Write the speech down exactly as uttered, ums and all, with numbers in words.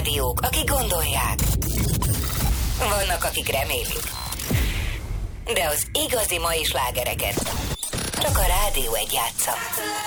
rádiók, akik gondolják. Vannak, akik remélik. De az igazi mai slágereket csak a Rádió egy játsza.